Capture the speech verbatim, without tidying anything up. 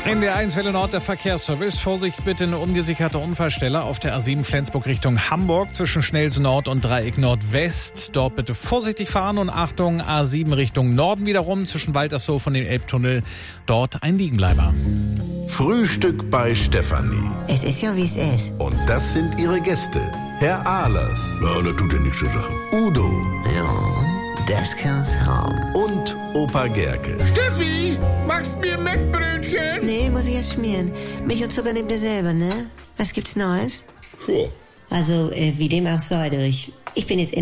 In der eins Welle Nord der Verkehrsservice. Vorsicht bitte, eine ungesicherte Unfallstelle auf der A sieben Flensburg Richtung Hamburg zwischen Schnelsen Nord und Dreieck Nordwest. Dort bitte vorsichtig fahren und Achtung, A sieben Richtung Norden wiederum zwischen Waltershof und dem Elbtunnel. Dort ein Liegenbleiber. Frühstück bei Stefanie. Es ist ja, wie es ist. Und das sind ihre Gäste. Herr Ahlers. Ja, das tut ja nichts zu sagen. Udo. Ja, das kann's haben. Und Opa Gerke. Steffi, machst mir Mettbrötchen? Nee, muss ich erst schmieren. Milch und Zucker nehmt ihr selber, ne? Was gibt's Neues? Ja. Also, äh, wie dem auch sei, ich, ich bin jetzt